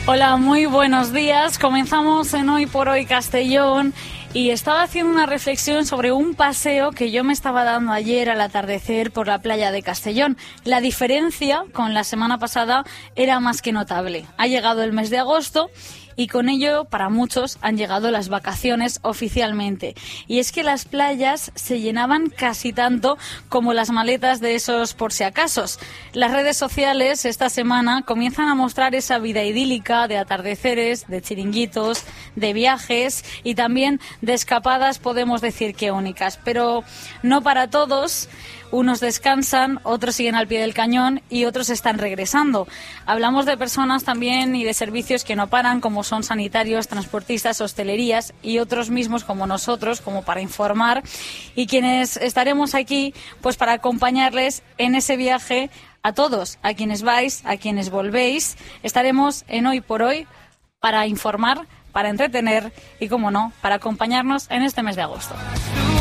Hola, muy buenos días. Comenzamos en Hoy por Hoy Castellón y estaba haciendo una reflexión sobre un paseo que yo me estaba dando ayer al atardecer por la playa de Castellón. La diferencia con la semana pasada era más que notable. Ha llegado el mes de agosto y con ello, para muchos, han llegado las vacaciones oficialmente. Y es que las playas se llenaban casi tanto como las maletas de esos por si acasos. Las redes sociales esta semana comienzan a mostrar esa vida idílica de atardeceres, de chiringuitos, de viajes y también de escapadas, podemos decir que únicas. Pero no para todos. Unos descansan, otros siguen al pie del cañón y otros están regresando. Hablamos de personas también y de servicios que no paran, como son sanitarios, transportistas, hostelerías y otros mismos como nosotros, como para informar, y quienes estaremos aquí pues para acompañarles en ese viaje a todos, a quienes vais, a quienes volvéis. Estaremos en Hoy por Hoy para informar, para entretener y, como no, para acompañarnos en este mes de agosto.